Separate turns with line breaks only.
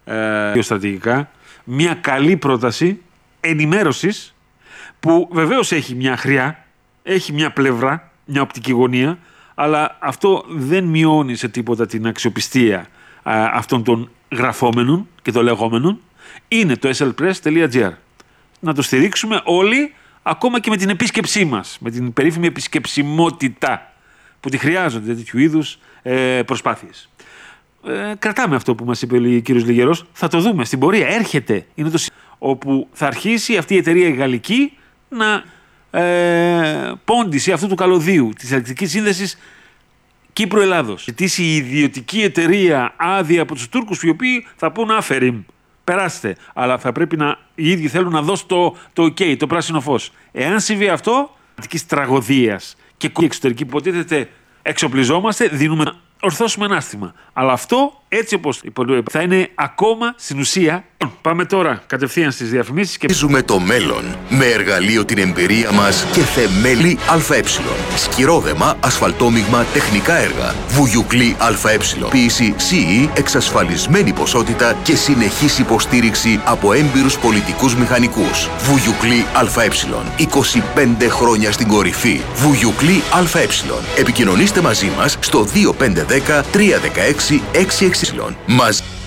γεωστρατηγικά, μια καλή πρόταση ενημέρωσης που βεβαίως έχει μια χρειά, έχει μια πλευρά, μια οπτική γωνία, αλλά αυτό δεν μειώνει σε τίποτα την αξιοπιστία αυτών των γραφόμενων και των λεγόμενων. Είναι το slpress.gr. Να το στηρίξουμε όλοι, ακόμα και με την επίσκεψή μας, με την περίφημη επισκεψιμότητα που τη χρειάζονται τέτοιου είδους προσπάθειες. Κρατάμε αυτό που μας είπε ο κύριος Λιγερός, θα το δούμε στην πορεία, έρχεται, είναι το όπου θα αρχίσει αυτή η εταιρεία η γαλλική να πόντισει αυτού του καλωδίου της ηλεκτρικής σύνδεσης Κύπρου-Ελλάδος. Ζητήσει η ιδιωτική εταιρεία άδεια από τους Τούρκους, οι οποίοι θα πούν άφεριμ, περάστε. Αλλά θα πρέπει οι ίδιοι θέλουν να δώσουν το OK, το πράσινο φως. Εάν συμβεί αυτό, της τραγωδίας και εξωτερική που υποτίθεται εξοπλιζόμαστε, δίνουμε να ορθώσουμε ένα άστημα. Αλλά αυτό, έτσι όπως θα είναι ακόμα στην ουσία. Πάμε τώρα κατευθείαν στις διαφημίσεις και
ζούμε το μέλλον με εργαλείο την εμπειρία μας και θεμέλη ΑΕ. Σκυρόδεμα, ασφαλτόμιγμα, τεχνικά έργα. Βουγιουκλή ΑΕ. Ποιήση CE, εξασφαλισμένη ποσότητα και συνεχής υποστήριξη από έμπειρους πολιτικούς μηχανικούς. Βουγιουκλή ΑΕ. 25 χρόνια στην κορυφή. Βουγιουκλή ΑΕ. Επικοινωνήστε μαζί μας στο 2510 316 660. Μαζί